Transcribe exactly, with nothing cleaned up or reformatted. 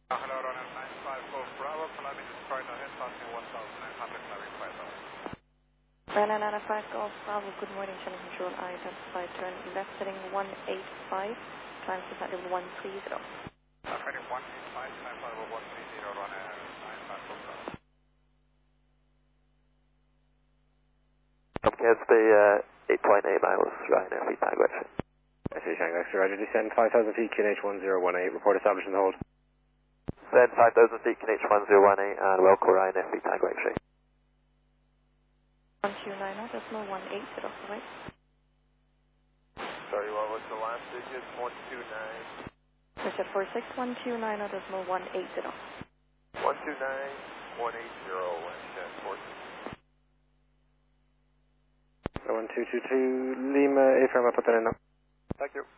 Uh, hello, runner nine five four Bravo, climbing right ahead, passing one thousand nine hundred, climbing five thousand. Runner nine five Golf Bravo, good morning, channel control, I identify turn left heading one eight five, climb to flight level one three zero. Uh, heading one eight five, climb flight level one three zero, runner nine five four Bravo. Gets the uh, eight point eight miles, Ryanair feet Tango X-ray. I see Shanghai X-ray, Roger, descend five thousand feet, Q N H one zero one eight, report established in the hold. Then five thousand feet, Q N H one zero one eight, and welcome Ryanair feet Tango X-ray. one two nine zero, decimal one eight zero, right? Sorry, what was the last digit? one two nine. Richard four six, one two nine zero, decimal one eight zero. one two nine, one eight zero, and four six. one two two two, Lima, A-firm, I'll put that in now. Thank you.